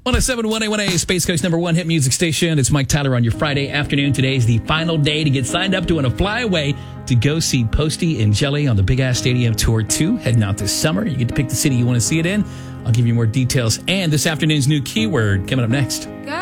107.1A1A, Space Coast #1 hit music station. It's Mike Tyler on your Friday afternoon. Today is the final day to get signed up to win a flyaway to go see Posty and Jelly on the Big Ass Stadium Tour 2, heading out this summer. You get to pick the city you want to see it in. I'll give you more details and this afternoon's new keyword coming up next. Go!